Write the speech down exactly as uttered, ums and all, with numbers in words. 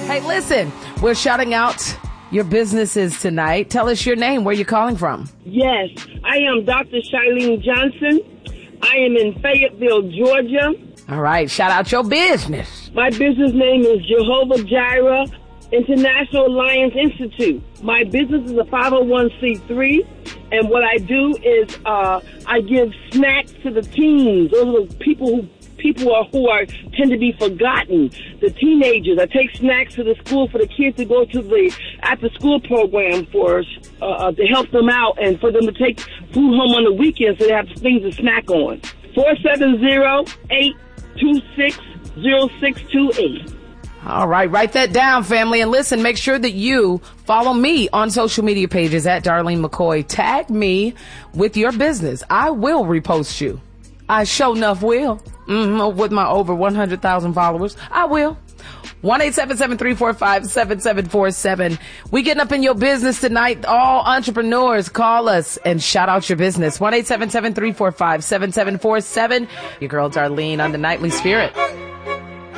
Hey, listen, we're shouting out your businesses tonight. Tell us your name, where you're calling from. Yes, I am Doctor Shailene Johnson. I am in Fayetteville, Georgia. All right, shout out your business. My business name is Jehovah Jireh International Alliance Institute. My business is a five oh one c three, and what I do is uh, I give snacks to the teens. Those are the people who people are who are tend to be forgotten. The teenagers. I take snacks to the school for the kids to go to the after school program for uh, to help them out and for them to take food home on the weekends so they have things to snack on. four seven zero, eight two six, zero six two eight. All right, write that down, family. And listen, make sure that you follow me on social media pages at Darlene McCoy. Tag me with your business. I will repost you. I sure enough will. Mm-hmm, with my over one hundred thousand followers. I will. one eight seven seven, three four five, seven seven four seven. We getting up in your business tonight. All entrepreneurs, call us and shout out your business. one eight seven seven, three four five, seven seven four seven. Your girl Darlene on the Nightly Spirit.